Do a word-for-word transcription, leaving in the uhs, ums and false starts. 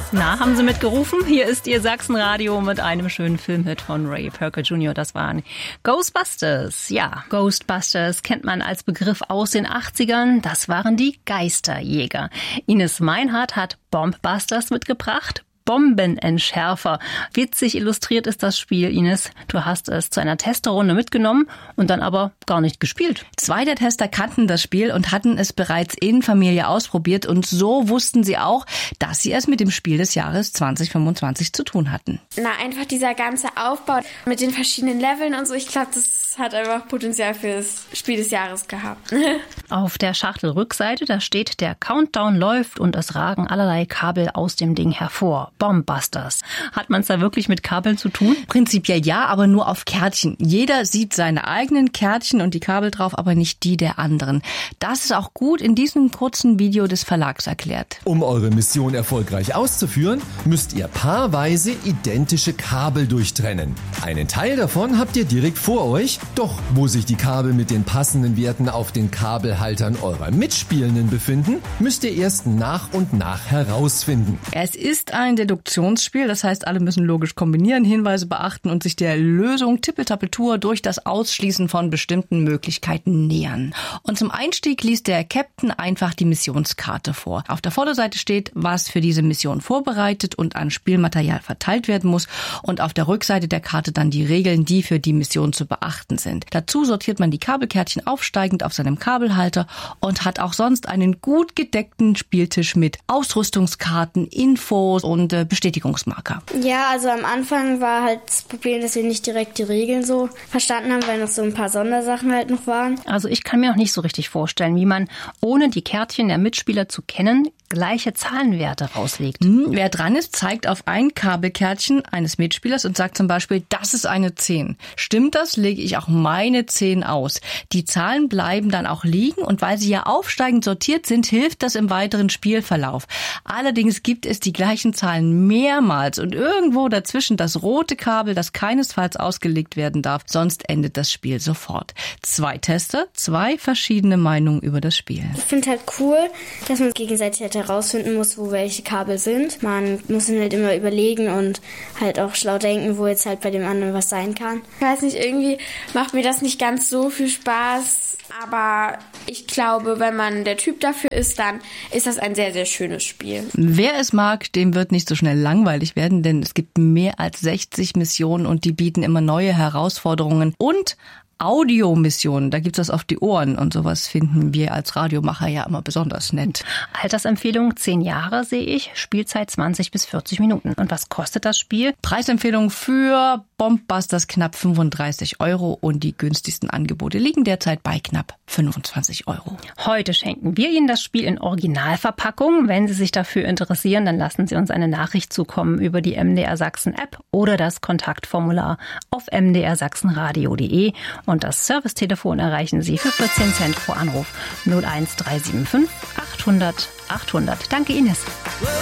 Na, haben Sie mitgerufen? Hier ist Ihr Sachsenradio mit einem schönen Filmhit von Ray Parker Junior Das waren Ghostbusters. Ja, Ghostbusters kennt man als Begriff aus den achtzigern. Das waren die Geisterjäger. Ines Meinhardt hat Bombbusters mitgebracht. Bombenentschärfer. Witzig illustriert ist das Spiel, Ines. Du hast es zu einer Testerrunde mitgenommen und dann aber gar nicht gespielt. Zwei der Tester kannten das Spiel und hatten es bereits in Familie ausprobiert und so wussten sie auch, dass sie es mit dem Spiel des Jahres zwanzig fünfundzwanzig zu tun hatten. Na, einfach dieser ganze Aufbau mit den verschiedenen Leveln und so, ich glaube, das hat einfach Potenzial für das Spiel des Jahres gehabt. Auf der Schachtelrückseite, da steht, der Countdown läuft und es ragen allerlei Kabel aus dem Ding hervor. Bombbusters. Hat man es da wirklich mit Kabeln zu tun? Prinzipiell ja, aber nur auf Kärtchen. Jeder sieht seine eigenen Kärtchen und die Kabel drauf, aber nicht die der anderen. Das ist auch gut in diesem kurzen Video des Verlags erklärt. Um eure Mission erfolgreich auszuführen, müsst ihr paarweise identische Kabel durchtrennen. Einen Teil davon habt ihr direkt vor euch, doch wo sich die Kabel mit den passenden Werten auf den Kabelhaltern eurer Mitspielenden befinden, müsst ihr erst nach und nach herausfinden. Es ist ein Deduktionsspiel, das heißt, alle müssen logisch kombinieren, Hinweise beachten und sich der Lösung Tippeltappeltour durch das Ausschließen von bestimmten Möglichkeiten nähern. Und zum Einstieg liest der Captain einfach die Missionskarte vor. Auf der Vorderseite steht, was für diese Mission vorbereitet und an Spielmaterial verteilt werden muss und auf der Rückseite der Karte dann die Regeln, die für die Mission zu beachten sind. Dazu sortiert man die Kabelkärtchen aufsteigend auf seinem Kabelhalter und hat auch sonst einen gut gedeckten Spieltisch mit Ausrüstungskarten, Infos und Bestätigungsmarker. Ja, also am Anfang war halt das Problem, dass wir nicht direkt die Regeln so verstanden haben, weil noch so ein paar Sondersachen halt noch waren. Also ich kann mir auch nicht so richtig vorstellen, wie man, ohne die Kärtchen der Mitspieler zu kennen, gleiche Zahlenwerte rauslegt. Hm, wer dran ist, zeigt auf ein Kabelkärtchen eines Mitspielers und sagt zum Beispiel, das ist eine zehn. Stimmt das, lege ich auch meine zehn aus. Die Zahlen bleiben dann auch liegen und weil sie ja aufsteigend sortiert sind, hilft das im weiteren Spielverlauf. Allerdings gibt es die gleichen Zahlen mehrmals und irgendwo dazwischen das rote Kabel, das keinesfalls ausgelegt werden darf, sonst endet das Spiel sofort. Zwei Tester, zwei verschiedene Meinungen über das Spiel. Ich finde halt cool, dass man gegenseitig halt herausfinden muss, wo welche Kabel sind. Man muss dann halt immer überlegen und halt auch schlau denken, wo jetzt halt bei dem anderen was sein kann. Ich weiß nicht, irgendwie macht mir das nicht ganz so viel Spaß, aber ich glaube, wenn man der Typ dafür ist, dann ist das ein sehr, sehr schönes Spiel. Wer es mag, dem wird nicht so schnell langweilig werden, denn es gibt mehr als sechzig Missionen und die bieten immer neue Herausforderungen und Audiomissionen, da gibt's das auf die Ohren und sowas finden wir als Radiomacher ja immer besonders nett. Altersempfehlung zehn Jahre sehe ich, Spielzeit zwanzig bis vierzig Minuten. Und was kostet das Spiel? Preisempfehlung für Bombbusters knapp fünfunddreißig Euro und die günstigsten Angebote liegen derzeit bei knapp fünfundzwanzig Euro. Heute schenken wir Ihnen das Spiel in Originalverpackung. Wenn Sie sich dafür interessieren, dann lassen Sie uns eine Nachricht zukommen über die M D R Sachsen App oder das Kontaktformular auf m d r sachsenradio punkt de. Und das Servicetelefon erreichen Sie für vierzehn Cent pro Anruf null eins drei sieben fünf achthundert achthundert. Danke, Ines.